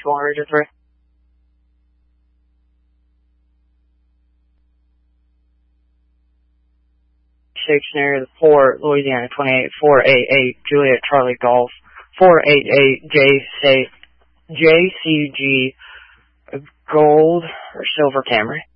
going Region 3. Stationary 4, Louisiana 28, 488, Juliet Charlie Golf, 488, JCG, Gold or Silver Camry.